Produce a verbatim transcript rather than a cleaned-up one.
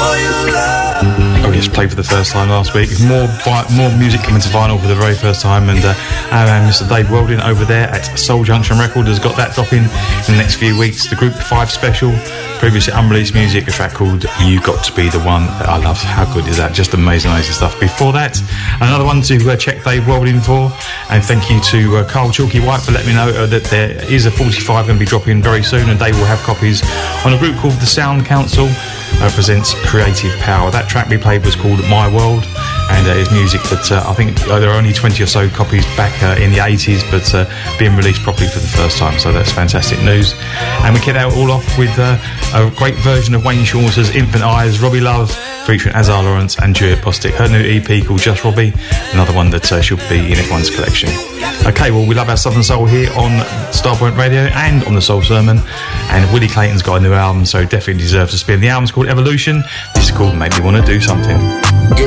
for your love. Oh yes, played for the first time last week. More vi- more music coming to vinyl for the very first time, and uh, our man Mister Dave Weldon over there at Soul Junction Records has got that dropping in the next few weeks. The Group five special, previously unreleased music, a track called You Got to Be the One. I love, how good is that? Just amazing, amazing stuff. Before that, another one to uh, check Dave Weldon for, and thank you to uh, Carl Chalky White for letting me know uh, that there is a forty-five going to be dropping very soon, and Dave will have copies on a group called the Sound Council. Uh, presents Creative Power. That track we played was called My World, and uh, it's music that uh, I think uh, there are only twenty or so copies back uh, in the eighties, but uh, being released properly for the first time, so that's fantastic news. And we kick that all off with uh, a great version of Wayne Shorter's Infant Eyes, Robbie Love, featuring Azar Lawrence and Juliet Bostic. Her new E P called Just Robbie, another one that uh, should be in everyone's collection. Okay, well, we love our Southern Soul here on Starpoint Radio and on the Soul Sermon, and Willie Clayton's got a new album, so definitely deserves to spin. The album's called Evolution. This is called Make Me Want to Do Something.